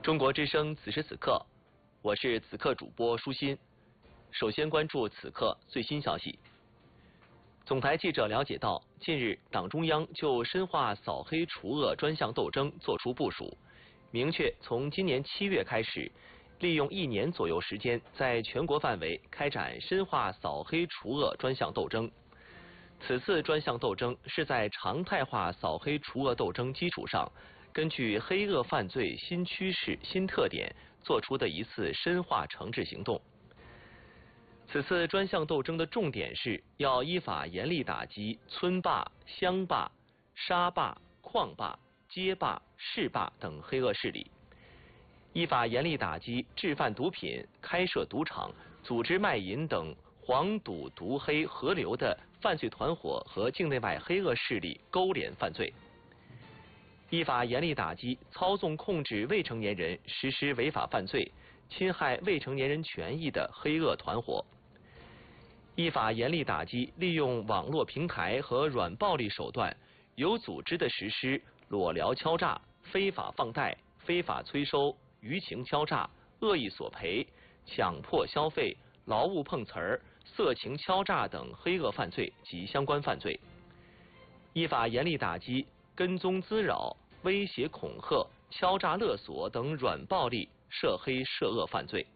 中国之声此时此刻，我是此刻主播舒心。首先关注此刻最新消息。总台记者了解到，近日党中央就深化扫黑除恶专项斗争作出部署，明确从今年7月开始，利用1年左右时间，在全国范围开展深化扫黑除恶专项斗争。此次专项斗争是在常态化扫黑除恶斗争基础上，根据黑恶犯罪新趋势、新特点做出的一次深化惩治行动。此次专项斗争的重点是要依法严厉打击村霸、乡霸、沙霸、矿霸、街霸、市霸等黑恶势力，依法严厉打击制贩毒品、开设赌场、组织卖淫等黄赌毒黑合流的犯罪团伙和境内外黑恶势力勾连犯罪，依法严厉打击操纵控制未成年人实施违法犯罪、侵害未成年人权益的黑恶团伙，依法严厉打击利用网络平台和软暴力手段，有组织地实施裸聊敲诈、非法放贷、非法催收、舆情敲诈、恶意索赔、强迫消费、劳务碰瓷儿、色情敲诈等黑恶犯罪及相关犯罪，依法严厉打击跟踪滋扰、威胁恐吓、敲诈勒索等软暴力涉黑涉恶犯罪。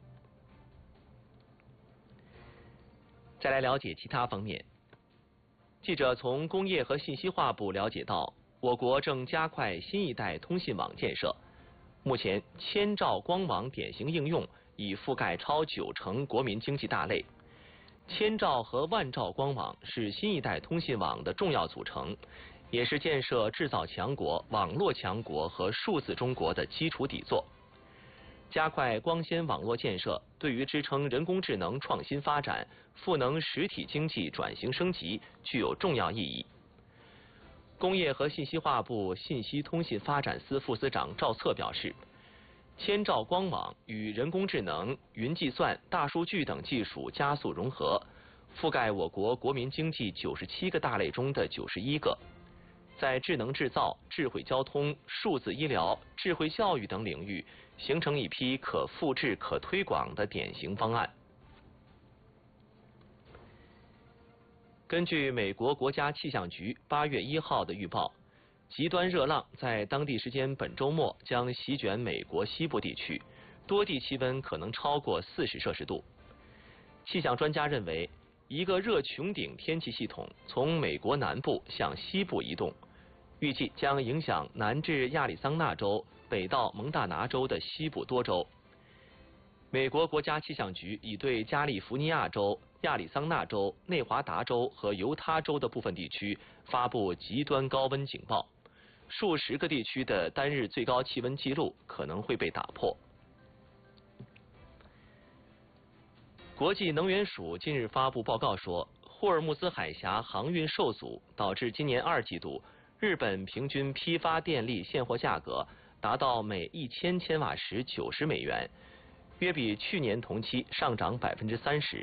再来了解其他方面。记者从工业和信息化部了解到，我国正加快新一代通信网建设。目前，1000兆光网典型应用已覆盖超90%国民经济大类。1000兆和万兆光网是新一代通信网的重要组成，也是建设制造强国、网络强国和数字中国的基础底座。加快光纤网络建设，对于支撑人工智能创新发展、赋能实体经济转型升级具有重要意义。工业和信息化部信息通信发展司副司长赵策表示，1000兆光网与人工智能、云计算、大数据等技术加速融合，覆盖我国国民经济97个大类中的91个，在智能制造、智慧交通、数字医疗、智慧教育等领域形成一批可复制、可推广的典型方案。根据美国国家气象局8月1号的预报，极端热浪在当地时间本周末将席卷美国西部地区，多地气温可能超过40摄氏度。气象专家认为，一个热穹顶天气系统从美国南部向西部移动，预计将影响南至亚利桑那州、北到蒙大拿州的西部多州。美国国家气象局已对加利福尼亚州、亚利桑那州、内华达州和犹他州的部分地区发布极端高温警报，数十个地区的单日最高气温记录可能会被打破。国际能源署近日发布报告说，霍尔木兹海峡航运受阻，导致今年2季度日本平均批发电力现货价格达到每1000千瓦时90美元，约比去年同期上涨30%。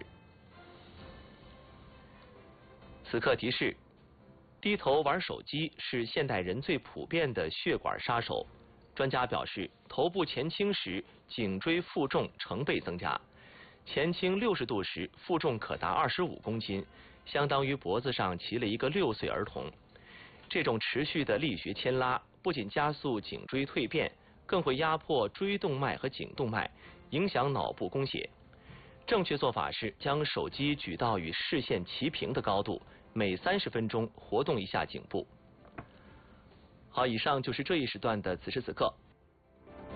此刻提示：低头玩手机是现代人最普遍的血管杀手。专家表示，头部前倾时颈椎负重成倍增加，前倾60度时负重可达25公斤，相当于脖子上骑了一个6岁儿童。这种持续的力学牵拉不仅加速颈椎蜕变，更会压迫椎动脉和颈动脉，影响脑部供血。正确做法是将手机举到与视线齐平的高度，每30分钟活动一下颈部。好，以上就是这一时段的此时此刻。